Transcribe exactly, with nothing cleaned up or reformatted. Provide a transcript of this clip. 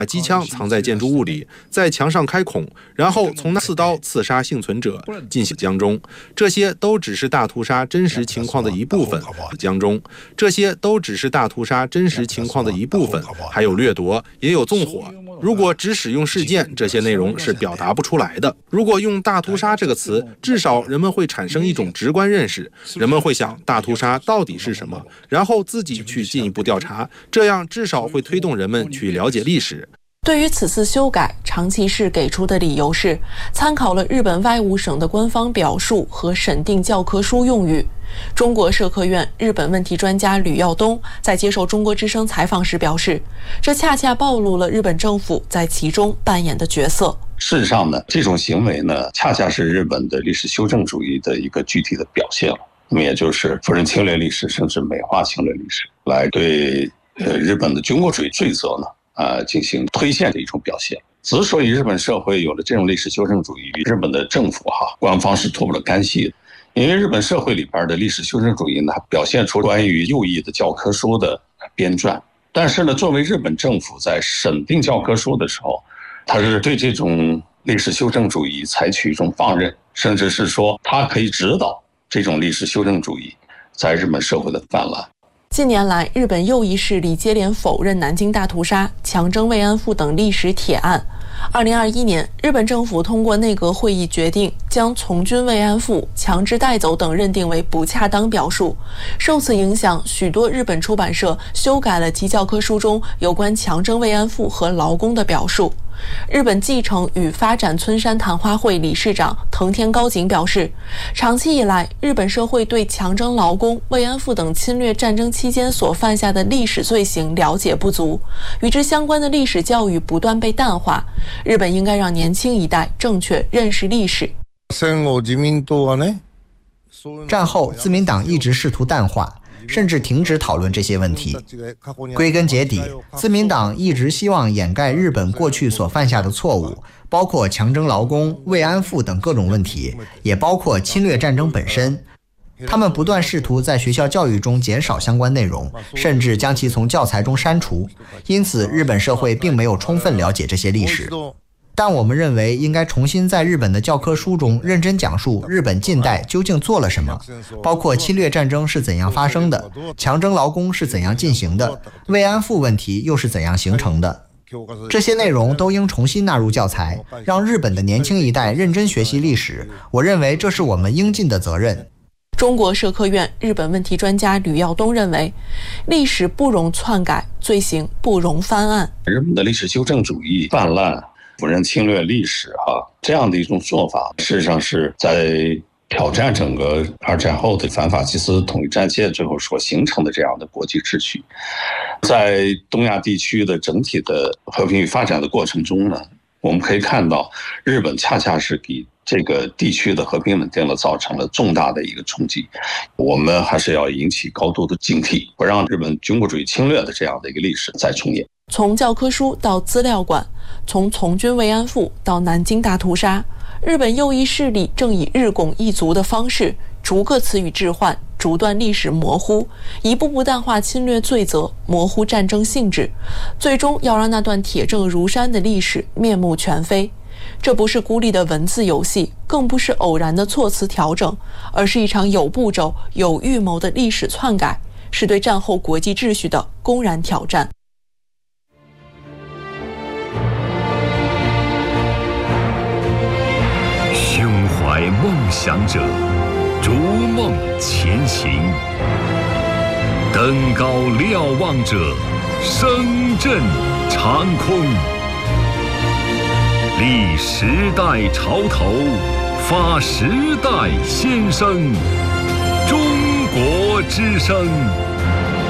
把机枪藏在建筑物里，在墙上开孔，然后从那刺刀刺杀幸存者，进行江中。这些都只是大屠杀真实情况的一部分。江中，这些都只是大屠杀真实情况的一部分，还有掠夺，也有纵火。如果只使用事件，这些内容是表达不出来的。如果用大屠杀这个词，至少人们会产生一种直观认识，人们会想大屠杀到底是什么，然后自己去进一步调查，这样至少会推动人们去了解历史。 对于此次修改，长崎市给出的理由是参考了日本外务省的官方表述和审定教科书用语。中国社科院日本问题专家吕耀东在接受中国之声采访时表示，这恰恰暴露了日本政府在其中扮演的角色。 事实上呢，这种行为呢，恰恰是日本的历史修正主义的一个具体的表现了。那么也就是否认侵略历史，甚至美化侵略历史，来对呃日本的军国主义罪责呢呃，进行推卸的一种表现。之所以日本社会有了这种历史修正主义，日本的政府哈官方是脱不了干系的。因为日本社会里边的历史修正主义呢，表现出关于右翼的教科书的编撰。但是呢，作为日本政府在审定教科书的时候，他是对这种历史修正主义采取一种放任，甚至是说他可以指导这种历史修正主义在日本社会的泛滥。 近年来，日本右翼势力接连否认南京大屠杀、强征慰安妇等历史铁案。二零二一年，日本政府通过内阁会议决定，将从军慰安妇、强制带走等认定为不恰当表述。受此影响，许多日本出版社修改了其教科书中有关强征慰安妇和劳工的表述。日本继承与发展村山谈话会理事长藤田高景表示，长期以来，日本社会对强征劳工、慰安妇等侵略战争期间所犯下的历史罪行了解不足，与之相关的历史教育不断被淡化。日本应该让年轻一代正确认识历史。 战后，自民党一直试图淡化，甚至停止讨论这些问题。归根结底，自民党一直希望掩盖日本过去所犯下的错误，包括强征劳工、慰安妇等各种问题，也包括侵略战争本身。他们不断试图在学校教育中减少相关内容，甚至将其从教材中删除。因此，日本社会并没有充分了解这些历史。但我们认为应该重新在日本的教科书中认真讲述日本近代究竟做了什么，包括侵略战争是怎样发生的，强征劳工是怎样进行的，慰安妇问题又是怎样形成的。这些内容都应重新纳入教材，让日本的年轻一代认真学习历史。我认为这是我们应尽的责任。 中国社科院日本问题专家吕耀东认为，历史不容篡改，罪行不容翻案。 日本的历史修正主义泛滥，否认侵略历史哈，这样的一种做法，事实上是在挑战整个二战后的反法西斯统一战线最后所形成的这样的国际秩序。在东亚地区的整体的和平与发展的过程中呢，我们可以看到，日本恰恰是给这个地区的和平稳定了造成了重大的一个冲击。我们还是要引起高度的警惕，不让日本军国主义侵略的这样的一个历史再重演。 从教科书到资料馆，从从军慰安妇到南京大屠杀，日本右翼势力正以日拱一卒的方式，逐个词语置换，逐段历史模糊，一步步淡化侵略罪责，模糊战争性质，最终要让那段铁证如山的历史面目全非。这不是孤立的文字游戏，更不是偶然的措辞调整，而是一场有步骤、有预谋的历史篡改，是对战后国际秩序的公然挑战。 胸怀梦想者，逐梦前行；登高瞭望者，声震长空。立时代潮头，发时代先声。中国之声。